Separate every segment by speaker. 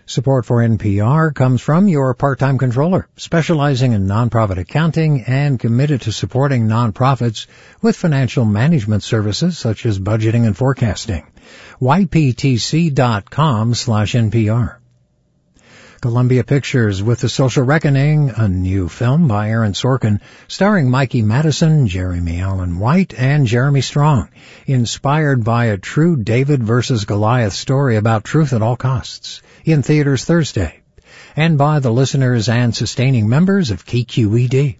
Speaker 1: Support for NPR comes from your part-time controller, specializing in nonprofit accounting and committed to supporting nonprofits with financial management services such as budgeting and forecasting. yptc.com/NPR. Columbia Pictures with The Social Reckoning, a new film by Aaron Sorkin, starring Mikey Madison, Jeremy Allen White, and Jeremy Strong, inspired by a true David versus Goliath story about truth at all costs, in theaters Thursday, and by the listeners and sustaining members of KQED.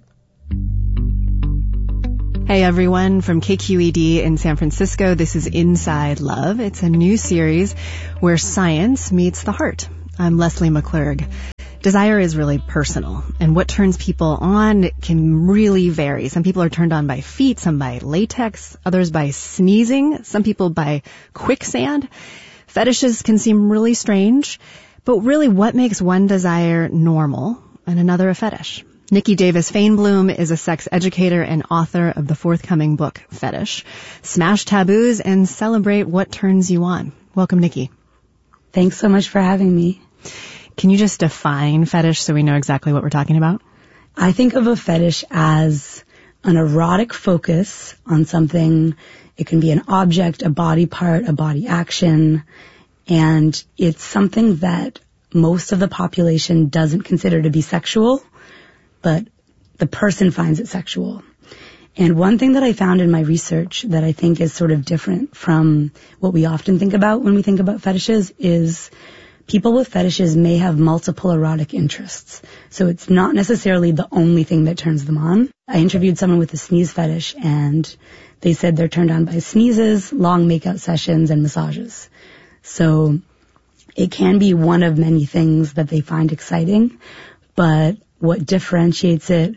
Speaker 2: Hey everyone, from KQED in San Francisco, this is Inside Love. It's a new series where science meets the heart. I'm Leslie McClurg. Desire is really personal, and what turns people on can really vary. Some people are turned on by feet, some by latex, others by sneezing, some people by quicksand. Fetishes can seem really strange, but really what makes one desire normal and another a fetish? Nikki Davis Fainbloom is a sex educator and author of the forthcoming book, Fetish. Smash taboos and celebrate what turns you on. Welcome, Nikki.
Speaker 3: Thanks so much for having me.
Speaker 2: Can you just define fetish so we know exactly what we're talking about?
Speaker 3: I think of a fetish as an erotic focus on something. It can be an object, a body part, a body action, and it's something that most of the population doesn't consider to be sexual, but the person finds it sexual. And one thing that I found in my research that I think is sort of different from what we often think about when we think about fetishes is people with fetishes may have multiple erotic interests. So it's not necessarily the only thing that turns them on. I interviewed someone with a sneeze fetish, and they said they're turned on by sneezes, long makeout sessions, and massages. So it can be one of many things that they find exciting, but what differentiates it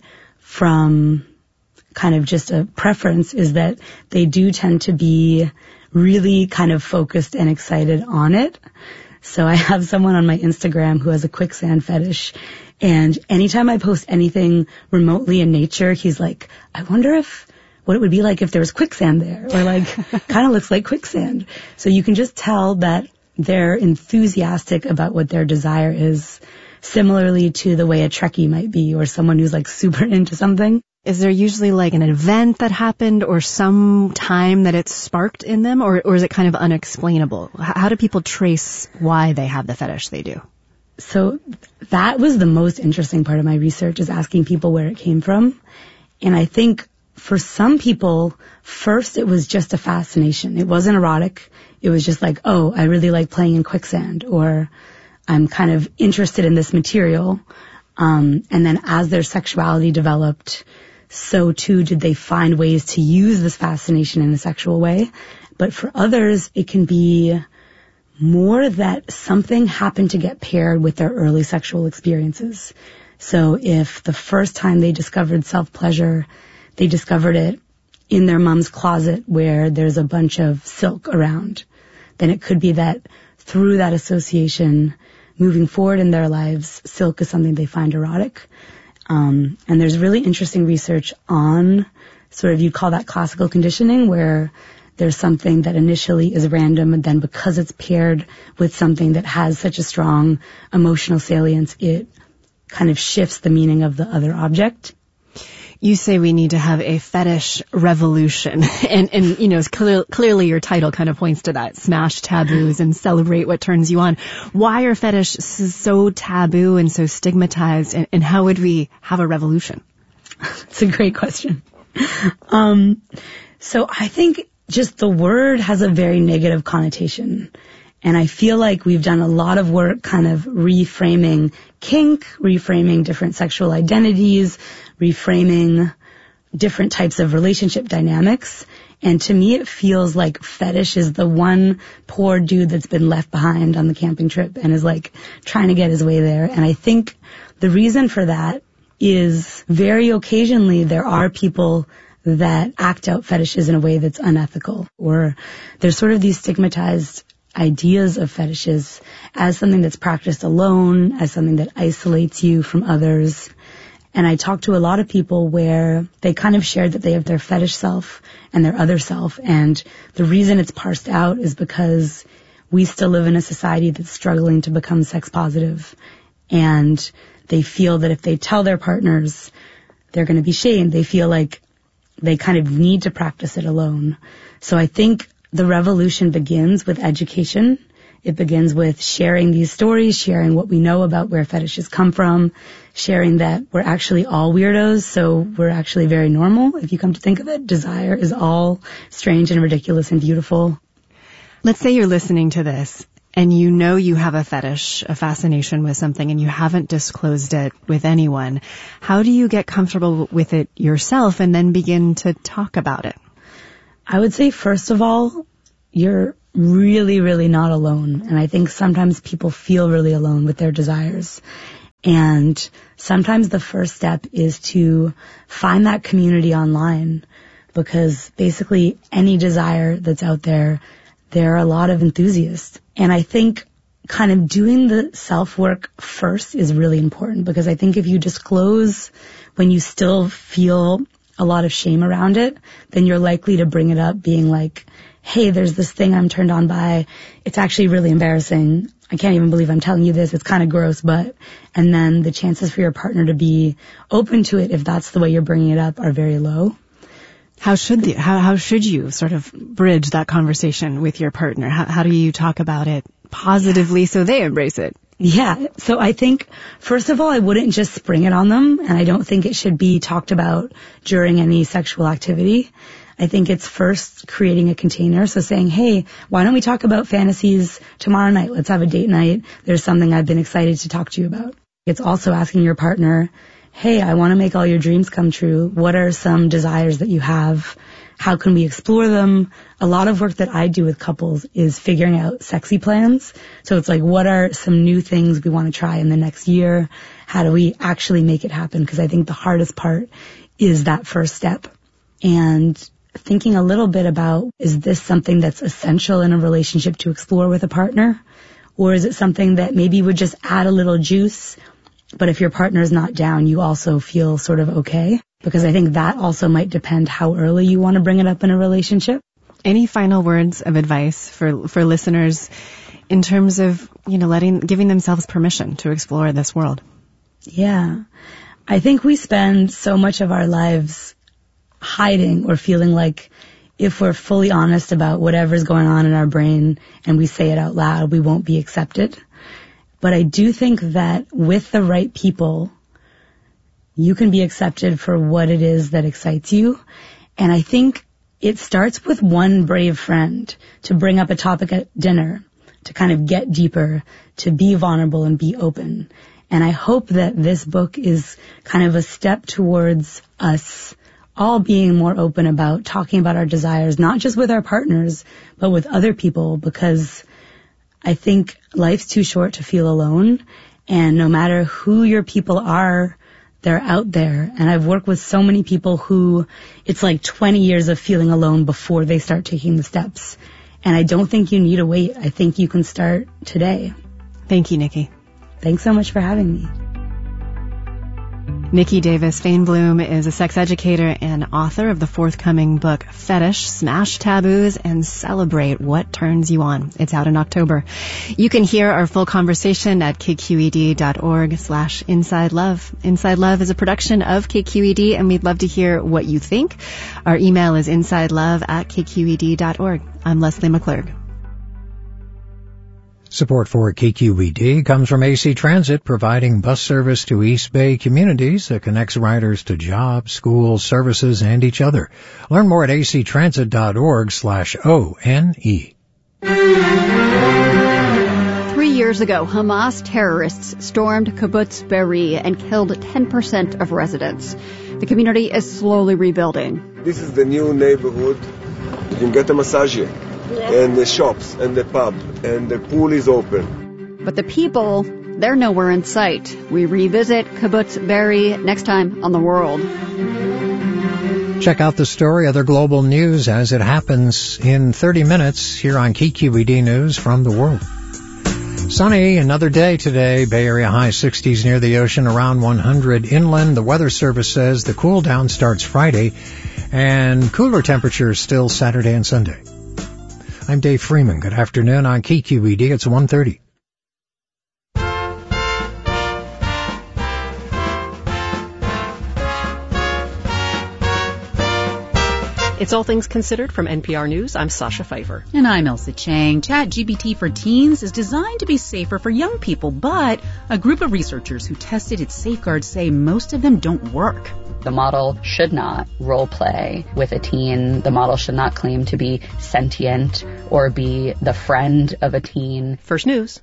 Speaker 3: from kind of just a preference is that they do tend to be really kind of focused and excited on it. So I have someone on my Instagram who has a quicksand fetish, and anytime I post anything remotely in nature, he's like, I wonder what it would be like if there was quicksand there, or like, kind of looks like quicksand. So you can just tell that they're enthusiastic about what their desire is, similarly to the way a Trekkie might be, or someone who's like super into something.
Speaker 2: Is there usually like an event that happened or some time that it sparked in them, or is it kind of unexplainable? How do people trace why they have the fetish they do?
Speaker 3: So that was the most interesting part of my research, is asking people where it came from. And I think for some people, first it was just a fascination. It wasn't erotic. It was just like, oh, I really like playing in quicksand, or I'm kind of interested in this material. And then as their sexuality developed, so too did they find ways to use this fascination in a sexual way. But for others, it can be more that something happened to get paired with their early sexual experiences. So if the first time they discovered self-pleasure, they discovered it in their mom's closet where there's a bunch of silk around, then it could be that through that association, moving forward in their lives, silk is something they find erotic. And there's really interesting research on sort of, you'd call that classical conditioning, where there's something that initially is random, and then because it's paired with something that has such a strong emotional salience, it kind of shifts the meaning of the other object.
Speaker 2: You say we need to have a fetish revolution, and you know, clearly your title kind of points to that. Smash taboos and celebrate what turns you on. Why are fetishes so taboo and so stigmatized, and how would we have a revolution?
Speaker 3: It's a great question. So I think just the word has a very negative connotation. And I feel like we've done a lot of work kind of reframing kink, reframing different sexual identities, reframing different types of relationship dynamics. And to me, it feels like fetish is the one poor dude that's been left behind on the camping trip and is like trying to get his way there. And I think the reason for that is very occasionally there are people that act out fetishes in a way that's unethical, or there's sort of these stigmatized ideas of fetishes as something that's practiced alone, as something that isolates you from others. And I talked to a lot of people where they kind of shared that they have their fetish self and their other self. And the reason it's parsed out is because we still live in a society that's struggling to become sex positive. And they feel that if they tell their partners, they're going to be shamed. They feel like they kind of need to practice it alone. So I think the revolution begins with education. It begins with sharing these stories, sharing what we know about where fetishes come from, sharing that we're actually all weirdos, so we're actually very normal. If you come to think of it, desire is all strange and ridiculous and beautiful.
Speaker 2: Let's say you're listening to this and you know you have a fetish, a fascination with something, and you haven't disclosed it with anyone. How do you get comfortable with it yourself and then begin to talk about it?
Speaker 3: I would say, first of all, you're really, really not alone. And I think sometimes people feel really alone with their desires. And sometimes the first step is to find that community online, because basically any desire that's out there, there are a lot of enthusiasts. And I think kind of doing the self-work first is really important, because I think if you disclose when you still feel a lot of shame around it, then you're likely to bring it up being like, hey, there's this thing I'm turned on by. It's actually really embarrassing. I can't even believe I'm telling you this. It's kind of gross, but, and then the chances for your partner to be open to it, if that's the way you're bringing it up, are very low.
Speaker 2: How should you sort of bridge that conversation with your partner? How do you talk about it positively so they embrace it?
Speaker 3: Yeah. So I think, first of all, I wouldn't just spring it on them, and I don't think it should be talked about during any sexual activity. I think it's first creating a container. So saying, hey, why don't we talk about fantasies tomorrow night? Let's have a date night. There's something I've been excited to talk to you about. It's also asking your partner, hey, I want to make all your dreams come true. What are some desires that you have? How can we explore them? A lot of work that I do with couples is figuring out sexy plans. So it's like, what are some new things we want to try in the next year? How do we actually make it happen? Because I think the hardest part is that first step. And thinking a little bit about, is this something that's essential in a relationship to explore with a partner? Or is it something that maybe would just add a little juice, but if your partner's not down, you also feel sort of okay? Because I think that also might depend how early you want to bring it up in a relationship.
Speaker 2: Any final words of advice for listeners in terms of, giving themselves permission to explore this world?
Speaker 3: Yeah. I think we spend so much of our lives hiding or feeling like if we're fully honest about whatever's going on in our brain and we say it out loud, we won't be accepted. But I do think that with the right people, you can be accepted for what it is that excites you. And I think it starts with one brave friend to bring up a topic at dinner, to kind of get deeper, to be vulnerable and be open. And I hope that this book is kind of a step towards us all being more open about talking about our desires, not just with our partners, but with other people, because I think life's too short to feel alone. And no matter who your people are, they're out there. And I've worked with so many people who it's like 20 years of feeling alone before they start taking the steps. And I don't think you need to wait. I think you can start today.
Speaker 2: Thank you, Nikki.
Speaker 3: Thanks so much for having me.
Speaker 2: Nikki Davis Fainblum is a sex educator and author of the forthcoming book, Fetish, Smash Taboos and Celebrate What Turns You On. It's out in October. You can hear our full conversation at kqed.org/Inside Love. Inside Love is a production of KQED, and we'd love to hear what you think. Our email is insidelove@kqed.org. I'm Leslie McClurg.
Speaker 1: Support for KQED comes from AC Transit, providing bus service to East Bay communities that connects riders to jobs, schools, services, and each other. Learn more at actransit.org/ONE.
Speaker 4: 3 years ago, Hamas terrorists stormed Kibbutz Be'eri and killed 10% of residents. The community is slowly rebuilding.
Speaker 5: This is the new neighborhood. You can get a massage here. And the shops and the pub and the pool is open.
Speaker 4: But the people, they're nowhere in sight. We revisit Kibbutz Be'eri next time on The World.
Speaker 1: Check out the story, other global news as it happens in 30 minutes here on KQED News from the World. Sunny, another day today. Bay Area high 60s near the ocean, around 100 inland. The Weather Service says the cool down starts Friday and cooler temperatures still Saturday and Sunday. I'm Dave Freeman. Good afternoon on KQED. It's 1:30.
Speaker 6: It's All Things Considered from NPR News. I'm Sasha Pfeiffer.
Speaker 7: And I'm Elsa Chang. ChatGPT for teens is designed to be safer for young people, but a group of researchers who tested its safeguards say most of them don't work.
Speaker 8: The model should not role play with a teen. The model should not claim to be sentient or be the friend of a teen.
Speaker 6: First News.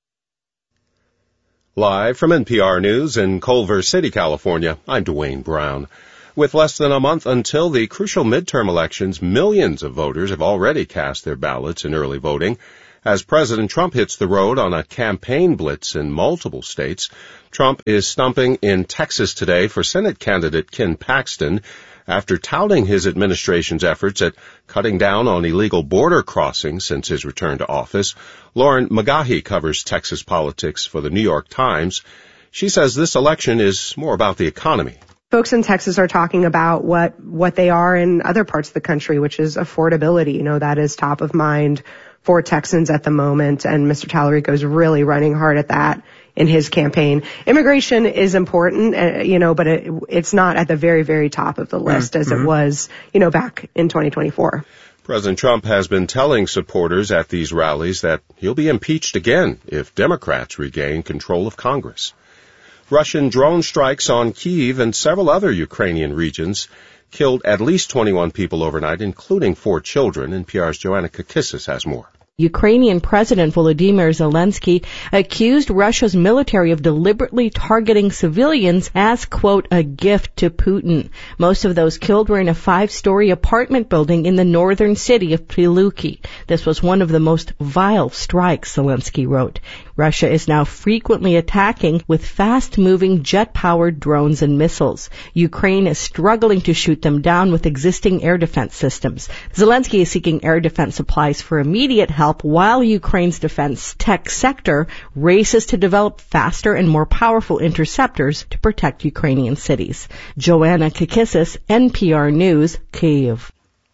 Speaker 9: Live from NPR News in Culver City, California, I'm Dwayne Brown. With less than a month until the crucial midterm elections, millions of voters have already cast their ballots in early voting. As President Trump hits the road on a campaign blitz in multiple states, Trump is stumping in Texas today for Senate candidate Ken Paxton after touting his administration's efforts at cutting down on illegal border crossings since his return to office. Lauren McGaughy covers Texas politics for the New York Times. She says this election is more about the economy.
Speaker 10: Folks in Texas are talking about what they are in other parts of the country, which is affordability. You know, that is top of mind for Texans at the moment, and Mr. Tallarico is really running hard at that in his campaign. Immigration is important, but it's not at the very, very top of the list as it was, back in 2024.
Speaker 9: President Trump has been telling supporters at these rallies that he'll be impeached again if Democrats regain control of Congress. Russian drone strikes on Kyiv and several other Ukrainian regions killed at least 21 people overnight, including 4 children. NPR's Joanna Kakissis has more.
Speaker 11: Ukrainian President Volodymyr Zelensky accused Russia's military of deliberately targeting civilians as, quote, a gift to Putin. Most of those killed were in a 5-story apartment building in the northern city of Prilukki. This was one of the most vile strikes, Zelensky wrote. Russia is now frequently attacking with fast-moving jet-powered drones and missiles. Ukraine is struggling to shoot them down with existing air defense systems. Zelensky is seeking air defense supplies for immediate help while Ukraine's defense tech sector races to develop faster and more powerful interceptors to protect Ukrainian cities. Joanna Kakissis, NPR News, Kyiv.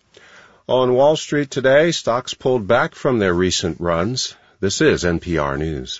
Speaker 9: On Wall Street today, stocks pulled back from their recent runs. This is NPR News.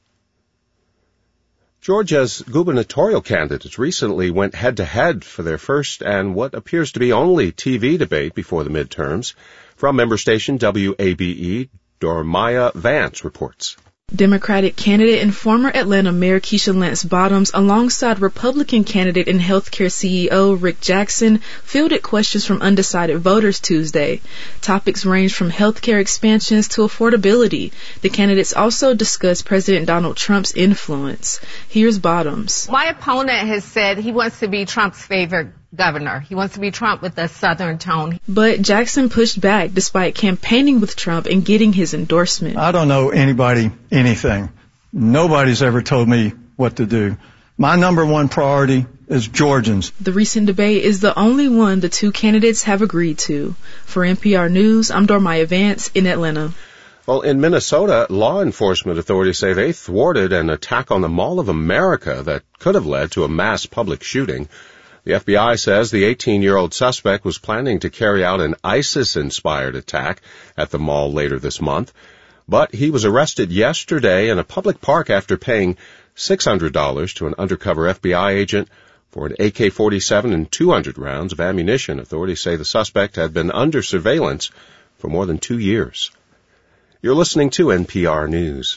Speaker 9: Georgia's gubernatorial candidates recently went head-to-head for their first and what appears to be only TV debate before the midterms. From member station WABE, Dormaya Vance reports.
Speaker 12: Democratic candidate and former Atlanta Mayor Keisha Lance Bottoms, alongside Republican candidate and healthcare CEO Rick Jackson, fielded questions from undecided voters Tuesday. Topics ranged from healthcare expansions to affordability. The candidates also discussed President Donald Trump's influence. Here's Bottoms.
Speaker 13: My opponent has said he wants to be Trump's favorite governor. He wants to be Trump with a Southern tone.
Speaker 12: But Jackson pushed back despite campaigning with Trump and getting his endorsement.
Speaker 14: I don't know anybody anything. Nobody's ever told me what to do. My number one priority is Georgians.
Speaker 12: The recent debate is the only one the two candidates have agreed to. For NPR News, I'm Dormaya Vance in Atlanta.
Speaker 9: Well, in Minnesota, law enforcement authorities say they thwarted an attack on the Mall of America that could have led to a mass public shooting. The FBI says the 18-year-old suspect was planning to carry out an ISIS-inspired attack at the mall later this month, but he was arrested yesterday in a public park after paying $600 to an undercover FBI agent for an AK-47 and 200 rounds of ammunition. Authorities say the suspect had been under surveillance for more than 2 years. You're listening to NPR News.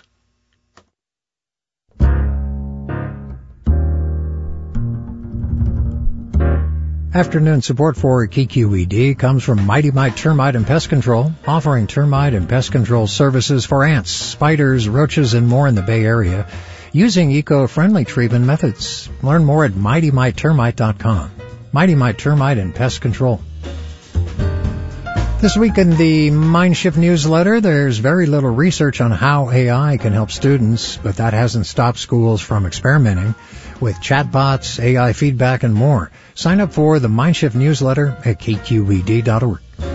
Speaker 1: Afternoon support for KQED comes from Mighty Mite Termite and Pest Control, offering termite and pest control services for ants, spiders, roaches, and more in the Bay Area, using eco-friendly treatment methods. Learn more at MightyMiteTermite.com. Mighty Mite Termite and Pest Control. This week in the Mindshift newsletter, there's very little research on how AI can help students, but that hasn't stopped schools from experimenting with chatbots, AI feedback, and more. Sign up for the Mindshift newsletter at kqed.org.